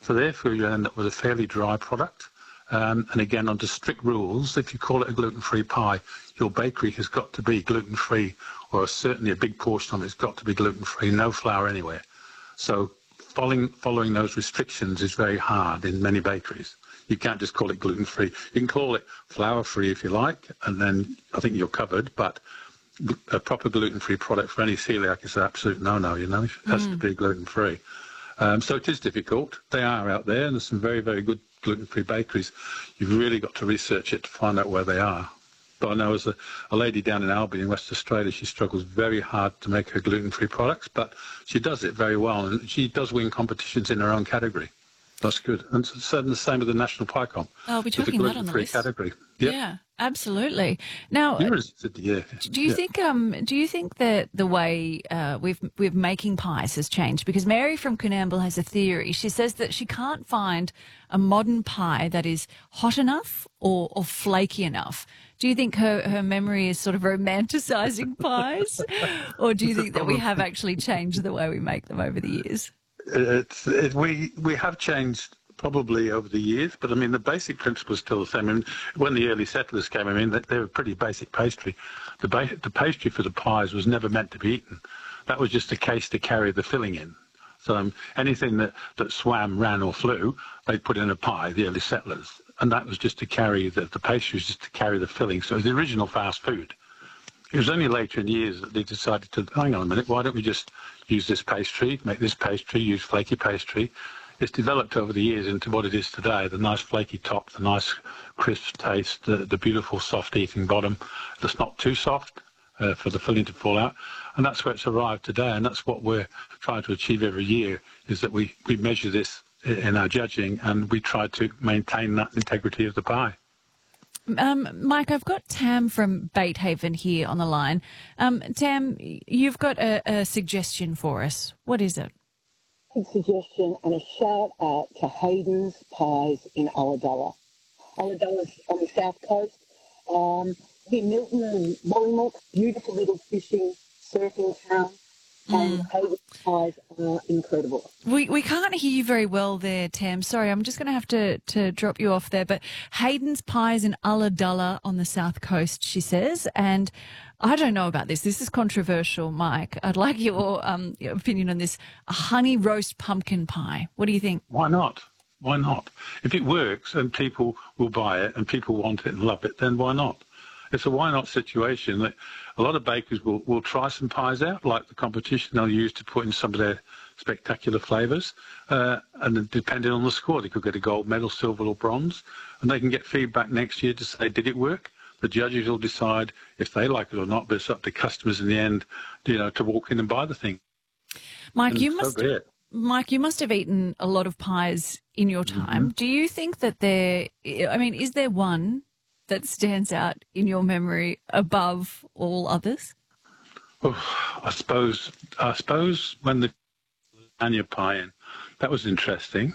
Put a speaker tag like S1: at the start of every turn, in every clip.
S1: So therefore you end up with a fairly dry product. And again, under strict rules, if you call it a gluten-free pie, your bakery has got to be gluten-free, or certainly a big portion of it's got to be gluten-free, no flour anywhere. So following those restrictions is very hard in many bakeries. You can't just call it gluten-free. You can call it flour-free if you like, and then I think you're covered, but a proper gluten-free product for any celiac is an absolute no-no, you know. It has to be gluten-free. So it is difficult. They are out there, and there's some very, very good gluten-free bakeries. You've really got to research it to find out where they are. But I know as a lady down in Albion in West Australia, she struggles very hard to make her gluten-free products, but she does it very well, and she does win competitions in her own category. That's good. And so the same with the National Pie Com.
S2: I'll be talking that on the list.
S1: Category.
S2: Yep. Yeah, absolutely. Now, do you think that the way we're making pies has changed? Because Mary from Coonamble has a theory. She says that she can't find a modern pie that is hot enough or flaky enough. Do you think her memory is sort of romanticising pies, or do you think that we have actually changed the way we make them over the years?
S1: We have changed probably over the years, but I mean the basic principle is still the same. I mean, when the early settlers came, I mean they were pretty basic pastry. The pastry for the pies was never meant to be eaten. That was just a case to carry the filling in. So anything that swam, ran or flew, they put in a pie, the early settlers, and that was just to carry the pastry was just to carry the filling. So it was the original fast food. It was only later in years that they decided to, hang on a minute, why don't we just use this pastry, make this pastry, use flaky pastry. It's developed over the years into what it is today, the nice flaky top, the nice crisp taste, the beautiful soft eating bottom that's not too soft for the filling to fall out. And that's where it's arrived today, and that's what we're trying to achieve every year, is that we measure this in our judging and we try to maintain that integrity of the pie.
S2: Mike, I've got Tam from Batehaven here on the line. Tam, you've got a suggestion for us. What is it?
S3: A suggestion and a shout out to Hayden's Pies in Ulladulla. Ulladulla's on the south coast. Near Milton and Mollymook, beautiful little fishing, surfing town. And Hayden's Pies are incredible.
S2: We can't hear you very well there, Tam. Sorry, I'm just going to have to drop you off there. But Hayden's Pies in Ulladulla on the south coast, she says. And I don't know about this. This is controversial, Mike. I'd like your opinion on this. A honey roast pumpkin pie. What do you think?
S1: Why not? Why not? If it works and people will buy it and people want it and love it, then why not? It's a why not situation. That a lot of bakers will try some pies out, like the competition they'll use to put in some of their spectacular flavours. And then depending on the score, they could get a gold medal, silver or bronze. And they can get feedback next year to say, did it work? The judges will decide if they like it or not, but it's up to customers in the end, to walk in and buy the thing.
S2: Mike, you must have eaten a lot of pies in your time. Do you think that is there one that stands out in your memory above all others?
S1: Oh, I suppose when the lasagna pie in, that was interesting.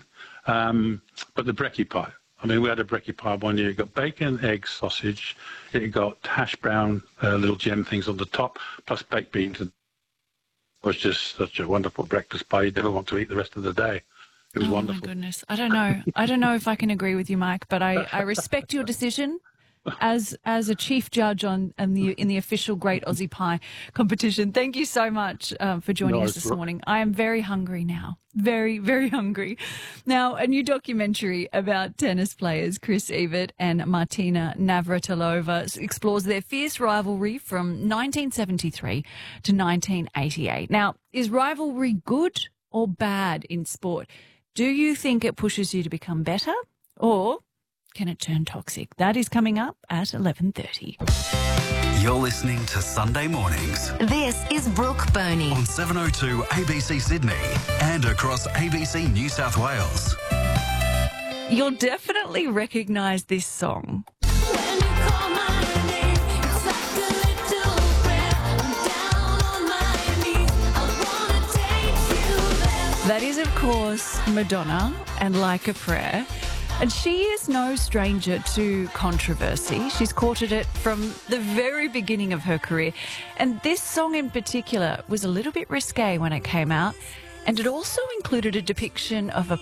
S1: But the brekkie pie. I mean, we had a brekkie pie one year. It got bacon, egg, sausage. It got hash brown, little gem things on the top, plus baked beans. And it was just such a wonderful breakfast pie. You'd never want to eat the rest of the day. It was wonderful.
S2: Oh, my goodness. I don't know. I don't know if I can agree with you, Mike, but I respect your decision. As a chief judge in the official Great Aussie Pie competition. Thank you so much for joining us this morning. I am very hungry now. Very, very hungry. Now, a new documentary about tennis players Chris Evert and Martina Navratilova explores their fierce rivalry from 1973 to 1988. Now, is rivalry good or bad in sport? Do you think it pushes you to become better, or can it turn toxic? That is coming up at 11:30.
S4: You're listening to Sunday Mornings.
S5: This is Brooke Boney
S4: on 702 ABC Sydney and across ABC New South Wales.
S2: You'll definitely recognise this song. That is, of course, Madonna and Like a Prayer. And she is no stranger to controversy. She's courted it from the very beginning of her career. And this song in particular was a little bit risque when it came out. And it also included a depiction of a